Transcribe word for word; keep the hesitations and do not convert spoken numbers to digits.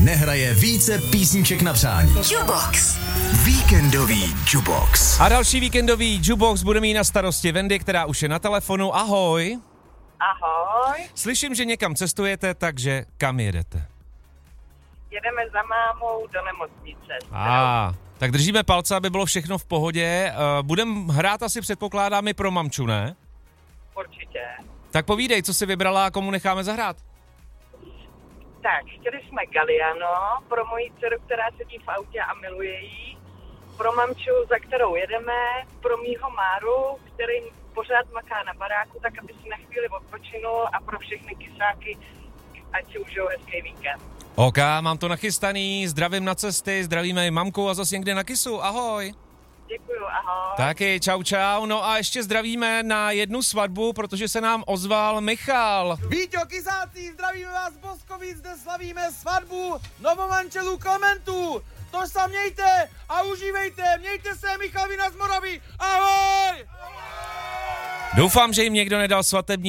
nehraje více písniček na přání. Jukebox. Víkendový Jukebox. A další víkendový Jukebox bude mít na starosti Wendy, která už je na telefonu. Ahoj. Ahoj. Slyším, že někam cestujete, takže kam jedete? Jedeme za mámou do nemocnice. A, tak držíme palce, aby bylo všechno v pohodě. Budem hrát asi, předpokládám, i pro mamču, ne? Určitě. Tak povídej, co jsi vybrala a komu necháme zahrát? Tak, chtěli jsme Galliano pro moji dceru, která sedí v autě a miluje jí, pro mamču, za kterou jedeme, pro mýho Máru, který pořád maká na baráku, tak aby si na chvíli odpočinul, a pro všechny kysáky, ať si užijou hezký víkend. OK, mám to nachystaný, zdravím na cesty, zdravíme i mamku a zase někde na kysu, ahoj. Děkuju, ahoj. Taky, čau čau, no a ještě zdravíme na jednu svatbu, protože se nám ozval Michal. Víťo, kysáci, zdravíme vás z Boskovic, zde slavíme svatbu novomanželů Klementů. To se mějte a užívejte, mějte se, Michal Vina z Moravy, ahoj! Doufám, že jim někdo nedal svatební